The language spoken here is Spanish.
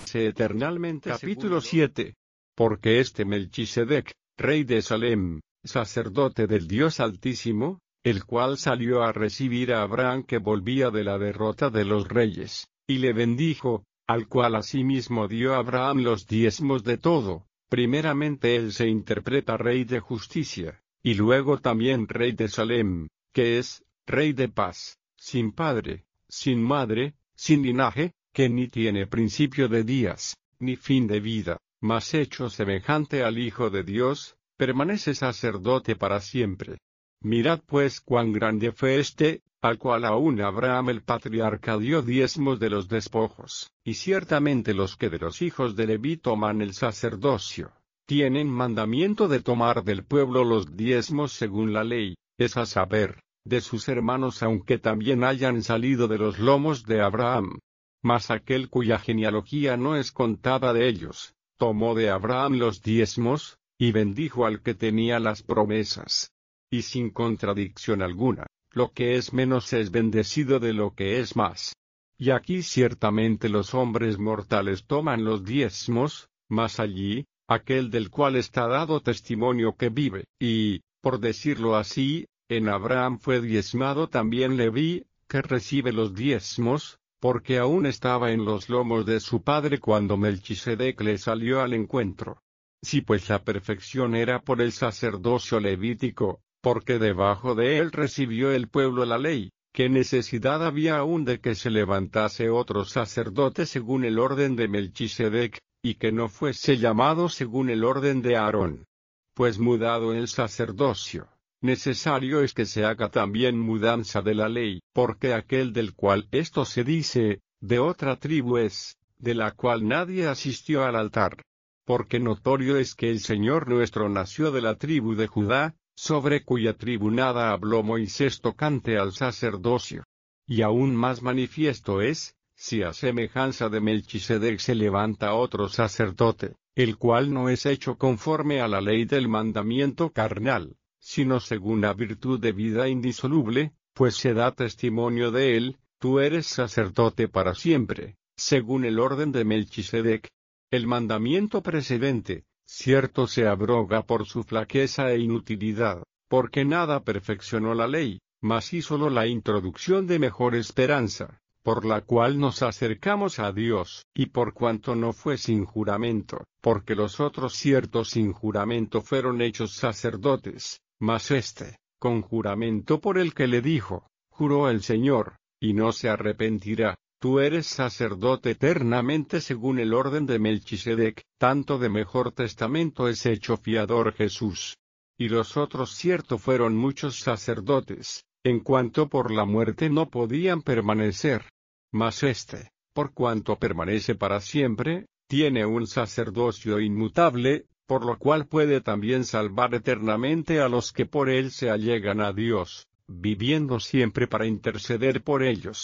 permanece eternamente. Capítulo 7. Porque este Melquisedec, rey de Salem, sacerdote del Dios Altísimo, el cual salió a recibir a Abraham que volvía de la derrota de los reyes, y le bendijo, al cual asimismo dio a Abraham los diezmos de todo. Primeramente él se interpreta rey de justicia, y luego también rey de Salem, que es, rey de paz, sin padre, sin madre, sin linaje, que ni tiene principio de días, ni fin de vida, mas hecho semejante al Hijo de Dios, permanece sacerdote para siempre. Mirad pues cuán grande fue este, al cual aún Abraham el patriarca dio diezmos de los despojos, y ciertamente los que de los hijos de Leví toman el sacerdocio, tienen mandamiento de tomar del pueblo los diezmos según la ley, es a saber, de sus hermanos aunque también hayan salido de los lomos de Abraham. Mas aquel cuya genealogía no es contada de ellos, tomó de Abraham los diezmos, y bendijo al que tenía las promesas. Y sin contradicción alguna, lo que es menos es bendecido de lo que es más. Y aquí ciertamente los hombres mortales toman los diezmos, mas allí, aquel del cual está dado testimonio que vive, y, por decirlo así, en Abraham fue diezmado también Leví, que recibe los diezmos, porque aún estaba en los lomos de su padre cuando Melquisedec le salió al encuentro. Si pues la perfección era por el sacerdocio levítico, porque debajo de él recibió el pueblo la ley, ¿qué necesidad había aún de que se levantase otro sacerdote según el orden de Melquisedec, y que no fuese llamado según el orden de Aarón? Pues mudado el sacerdocio, necesario es que se haga también mudanza de la ley, porque aquel del cual esto se dice, de otra tribu es, de la cual nadie asistió al altar. Porque notorio es que el Señor nuestro nació de la tribu de Judá, sobre cuya tribu nada habló Moisés tocante al sacerdocio. Y aún más manifiesto es, si a semejanza de Melquisedec se levanta otro sacerdote, el cual no es hecho conforme a la ley del mandamiento carnal, sino según la virtud de vida indisoluble, pues se da testimonio de él, tú eres sacerdote para siempre, según el orden de Melquisedec. El mandamiento precedente, cierto se abroga por su flaqueza e inutilidad, porque nada perfeccionó la ley, mas hízolo la introducción de mejor esperanza, por la cual nos acercamos a Dios, y por cuanto no fue sin juramento, porque los otros ciertos sin juramento fueron hechos sacerdotes, mas este, con juramento por el que le dijo, juró el Señor, y no se arrepentirá. Tú eres sacerdote eternamente según el orden de Melquisedec, tanto de mejor testamento es hecho fiador Jesús. Y los otros cierto fueron muchos sacerdotes, en cuanto por la muerte no podían permanecer. Mas este, por cuanto permanece para siempre, tiene un sacerdocio inmutable, por lo cual puede también salvar eternamente a los que por él se allegan a Dios, viviendo siempre para interceder por ellos.